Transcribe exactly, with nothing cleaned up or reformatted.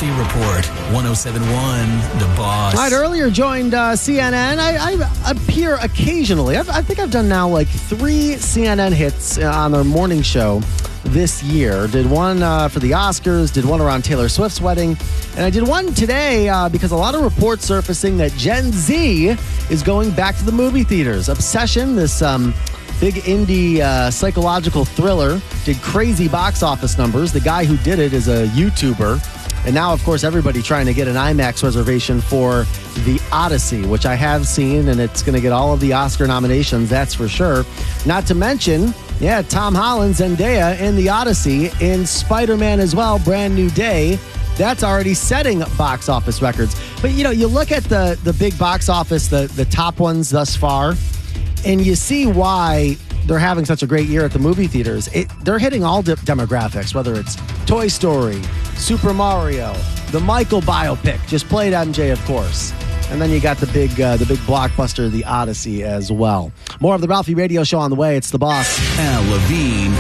Ralphie Report, one oh seven point one The Boss. All right, earlier joined uh, C N N. I, I appear occasionally. I've, I think I've done now like three C N N hits on their morning show this year. Did one uh, for the Oscars, did one around Taylor Swift's wedding, and I did one today uh, because a lot of reports surfacing that Gen Z is going back to the movie theaters. Obsession, this um, big indie uh, psychological thriller, did crazy box office numbers. The guy who did it is a YouTuber. And now, of course, everybody trying to get an IMAX reservation for The Odyssey, which I have seen, and it's going to get all of the Oscar nominations, that's for sure. Not to mention, yeah, Tom Holland, Zendaya in The Odyssey, in Spider-Man as well, Brand New Day. That's already setting box office records. But, you know, you look at the, the big box office, the, the top ones thus far, and you see why they're having such a great year at the movie theaters. It, they're hitting all de- demographics, whether it's Toy Story, Super Mario, the Michael biopic, just played M J, of course. And then you got the big uh, the big blockbuster, The Odyssey, as well. More of the Ralphie Radio Show on the way. It's The Boss. Al Levine.